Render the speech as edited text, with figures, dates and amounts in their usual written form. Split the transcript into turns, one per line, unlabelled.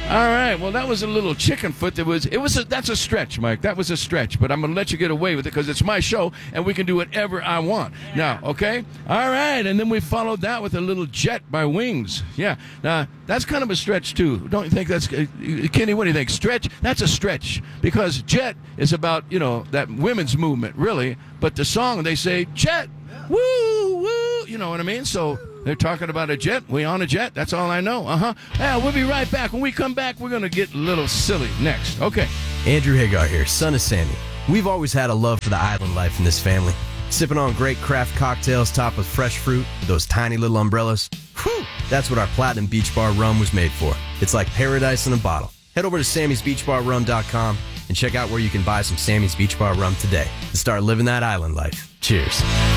All right. Well, that was a little chicken foot. That's a stretch, Mike. That was a stretch. But I'm going to let you get away with it because it's my show and we can do whatever I want. Now, okay? All right. And then we followed that with a little Jet by Wings. Yeah. Now, that's kind of a stretch, too. Don't you think that's... Kenny, what do you think? Stretch? That's a stretch because Jet is about, that women's movement, really. But the song, they say, Jet, woo, woo. You know what I mean? So... They're talking about a jet. We on a jet. That's all I know. Yeah, we'll be right back. When we come back, we're going to get a little silly next. Okay.
Andrew Hagar here, son of Sammy. We've always had a love for the island life in this family. Sipping on great craft cocktails topped with fresh fruit, those tiny little umbrellas. Whew, that's what our Platinum Beach Bar rum was made for. It's like paradise in a bottle. Head over to Sammy'sBeachBarRum.com and check out where you can buy some Sammy's Beach Bar rum today and start living that island life. Cheers.